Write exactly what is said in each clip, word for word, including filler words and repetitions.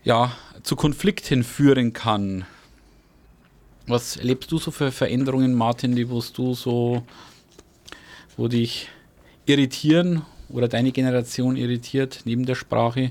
ja, zu Konflikten führen kann. Was erlebst du so für Veränderungen, Martin, die wo du so, wo dich irritieren oder deine Generation irritiert neben der Sprache?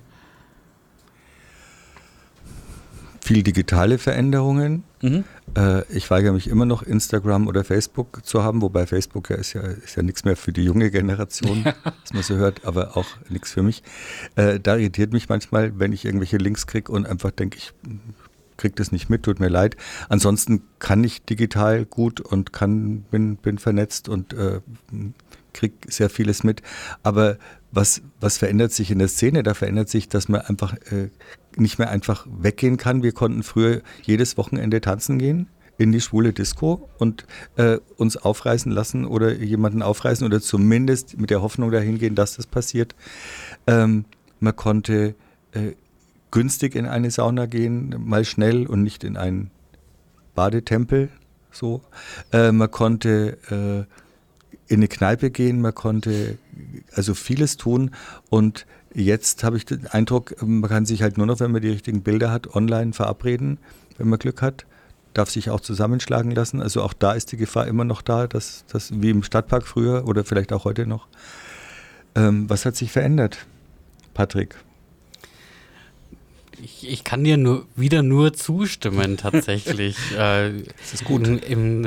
Viel digitale Veränderungen. Mhm. Äh, ich weigere mich immer noch, Instagram oder Facebook zu haben, wobei Facebook ja ist ja, ist ja nichts mehr für die junge Generation, was man so hört, aber auch nichts für mich. Äh, da irritiert mich manchmal, wenn ich irgendwelche Links kriege und einfach denke, ich kriege das nicht mit, tut mir leid. Ansonsten kann ich digital gut und kann, bin, bin vernetzt und äh, kriege sehr vieles mit. Aber was, was verändert sich in der Szene? Da verändert sich, dass man einfach äh, nicht mehr einfach weggehen kann. Wir konnten früher jedes Wochenende tanzen gehen in die schwule Disco und äh, uns aufreißen lassen oder jemanden aufreißen oder zumindest mit der Hoffnung dahin gehen, dass das passiert. Ähm, man konnte äh, günstig in eine Sauna gehen, mal schnell und nicht in einen Badetempel. So. Äh, man konnte äh, in eine Kneipe gehen, man konnte also vieles tun und jetzt habe ich den Eindruck, man kann sich halt nur noch, wenn man die richtigen Bilder hat, online verabreden, wenn man Glück hat, darf sich auch zusammenschlagen lassen. Also auch da ist die Gefahr immer noch da, dass das wie im Stadtpark früher oder vielleicht auch heute noch. Ähm, was hat sich verändert, Patrick? Ich, ich kann dir nur wieder nur zustimmen, tatsächlich. äh, das ist gut. Im, im,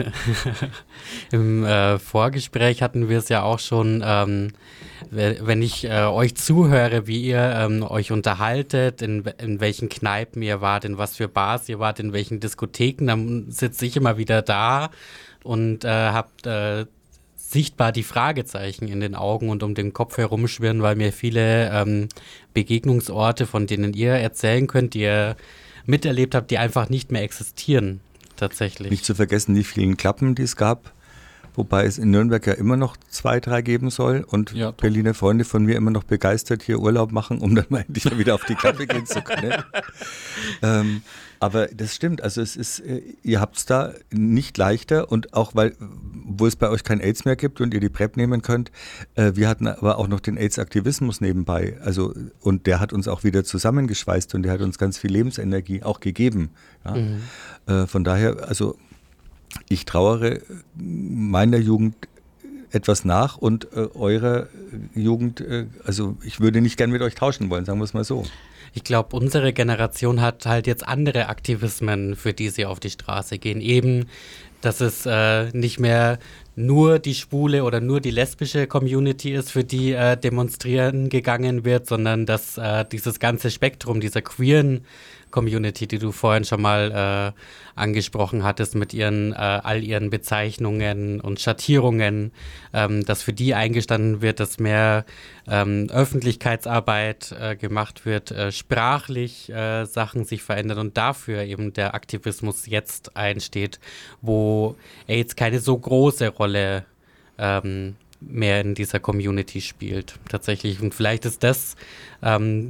im äh, Vorgespräch hatten wir es ja auch schon, ähm, wenn ich äh, euch zuhöre, wie ihr ähm, euch unterhaltet, in, in welchen Kneipen ihr wart, in was für Bars ihr wart, in welchen Diskotheken, dann sitze ich immer wieder da und äh, habt äh, sichtbar die Fragezeichen in den Augen und um den Kopf herumschwirren, weil mir viele ähm, Begegnungsorte, von denen ihr erzählen könnt, die ihr miterlebt habt, die einfach nicht mehr existieren, tatsächlich. Nicht zu vergessen die vielen Klappen, die es gab, wobei es in Nürnberg ja immer noch zwei, drei geben soll und ja, Berliner Freunde von mir immer noch begeistert hier Urlaub machen, um dann mal endlich mal wieder auf die Klappe gehen zu können. ähm, aber das stimmt, also es ist, ihr habt es da nicht leichter und auch weil, wo es bei euch kein AIDS mehr gibt und ihr die PrEP nehmen könnt, äh, wir hatten aber auch noch den AIDS-Aktivismus nebenbei, also und der hat uns auch wieder zusammengeschweißt und der hat uns ganz viel Lebensenergie auch gegeben. Ja? Mhm. Äh, von daher, also ich trauere meiner Jugend etwas nach und äh, eurer Jugend, äh, also ich würde nicht gern mit euch tauschen wollen, sagen wir es mal so. Ich glaube, unsere Generation hat halt jetzt andere Aktivismen, für die sie auf die Straße gehen. Eben, dass es äh, nicht mehr nur die schwule oder nur die lesbische Community ist, für die äh, demonstrieren gegangen wird, sondern dass äh, dieses ganze Spektrum dieser queeren Community, die du vorhin schon mal äh, angesprochen hattest mit ihren äh, all ihren Bezeichnungen und Schattierungen, ähm, dass für die eingestanden wird, dass mehr ähm, Öffentlichkeitsarbeit äh, gemacht wird, äh, sprachlich äh, Sachen sich verändern und dafür eben der Aktivismus jetzt einsteht, wo AIDS keine so große Rolle ähm, mehr in dieser Community spielt, tatsächlich. Und vielleicht ist das ähm,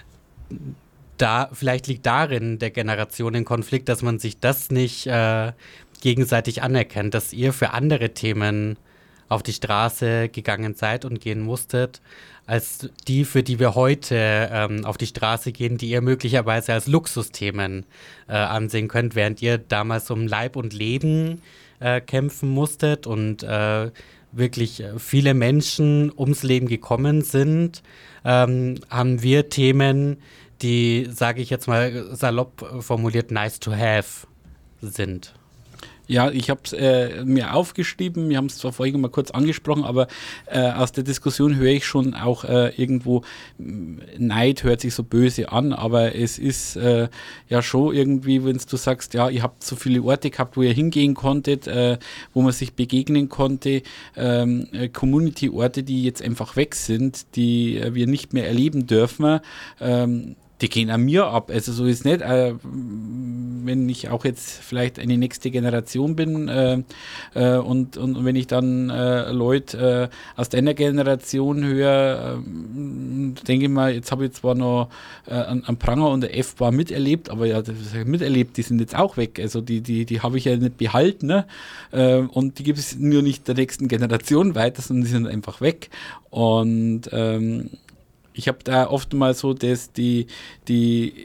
Da, vielleicht liegt darin der Generationenkonflikt, dass man sich das nicht äh, gegenseitig anerkennt, dass ihr für andere Themen auf die Straße gegangen seid und gehen musstet, als die, für die wir heute ähm, auf die Straße gehen, die ihr möglicherweise als Luxusthemen äh, ansehen könnt, während ihr damals um Leib und Leben äh, kämpfen musstet und äh, wirklich viele Menschen ums Leben gekommen sind, ähm, haben wir Themen, die, sage ich jetzt mal salopp formuliert, nice to have sind. Ja, ich habe es äh, mir aufgeschrieben, wir haben es zwar vorhin mal kurz angesprochen, aber äh, aus der Diskussion höre ich schon auch äh, irgendwo, Neid hört sich so böse an, aber es ist äh, ja schon irgendwie, wenn du sagst, ja, ihr habt so viele Orte gehabt, wo ihr hingehen konntet, äh, wo man sich begegnen konnte, ähm, Community-Orte, die jetzt einfach weg sind, die äh, wir nicht mehr erleben dürfen, ähm, die gehen an mir ab. Also so ist es nicht, äh, wenn ich auch jetzt vielleicht eine nächste Generation bin äh, äh, und, und wenn ich dann äh, Leute äh, aus deiner Generation höre, äh, denke ich mal, jetzt habe ich zwar noch äh, einen Pranger und der F-Bar miterlebt, aber ja, das miterlebt, die sind jetzt auch weg. Also die, die, die habe ich ja nicht behalten, ne? äh, und die gibt es nur nicht der nächsten Generation weiter, sondern die sind einfach weg. Und ähm, ich habe da oft mal so, dass die, die